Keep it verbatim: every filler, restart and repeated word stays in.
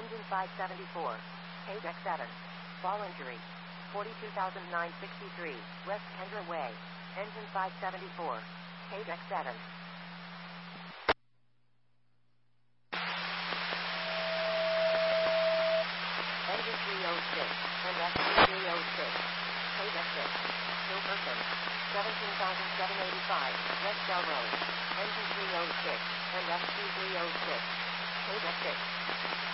Engine five seventy-four. Page X seven. Ball injury. forty-two thousand nine hundred sixty-three, West Kendra Way. Engine five seventy-four. Page X seven. Engine three oh six, and F three oh six. Page X six. Hill Person. seventeen thousand seven hundred eighty-five, West Bell Road. Engine three oh six, and F three oh six. Page X six.